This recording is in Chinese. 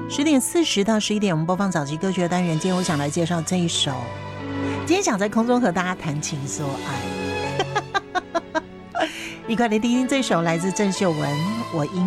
10:40到11点，我们播放早期歌曲的单元。今天我想来介绍这一首，今天想在空中和大家谈情说爱。一块来听听这首来自郑秀文《我因